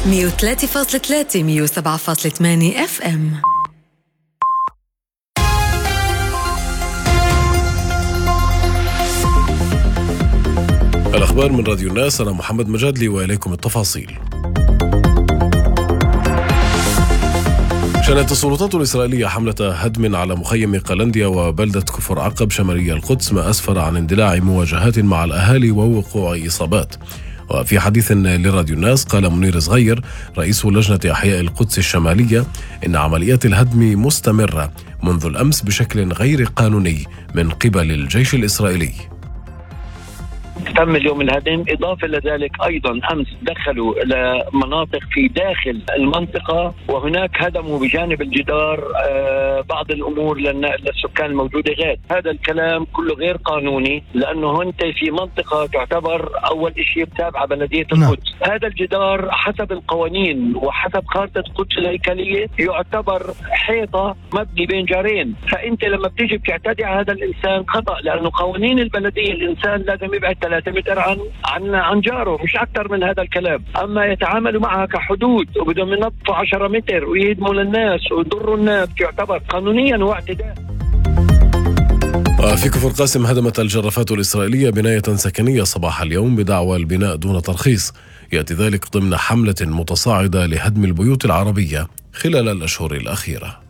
103.3 107.8 FM. الأخبار من راديو الناس، أنا محمد مجادلي وإليكم التفاصيل. شنت السلطات الإسرائيلية حملة هدم على مخيم قلنديا وبلدة كفر عقب شمالي القدس، ما أسفر عن اندلاع مواجهات مع الأهالي ووقوع إصابات. وفي حديث لراديو الناس قال منير صغير رئيس لجنة أحياء القدس الشمالية إن عمليات الهدم مستمرة منذ الأمس بشكل غير قانوني من قبل الجيش الإسرائيلي. تم اليوم الهدم. إضافة لذلك أيضا أمس دخلوا إلى مناطق في داخل المنطقة، وهناك هدموا بجانب الجدار بعض الأمور للسكان الموجودة غير. هذا الكلام كله غير قانوني، لأنه أنت في منطقة تعتبر أول شيء تابعة بلدية القدس. هذا الجدار حسب القوانين وحسب خارطة القدس الهيكلية يعتبر حيطة مبني بين جارين، فأنت لما بتيجي بتعتدي على هذا الإنسان خطأ، لأنه قوانين البلدية الإنسان لازم يبعد 3 متر عن جاره، مش أكثر من هذا الكلام. أما يتعاملوا معها كحدود وبدهم ينطوا 10 متر ويهدموا للناس ويضروا الناس، يعتبر قانونيا هو اعتداء. وفي كفر قاسم هدمت الجرافات الإسرائيلية بناية سكنية صباح اليوم بدعوى البناء دون ترخيص، يأتي ذلك ضمن حملة متصاعدة لهدم البيوت العربية خلال الأشهر الأخيرة.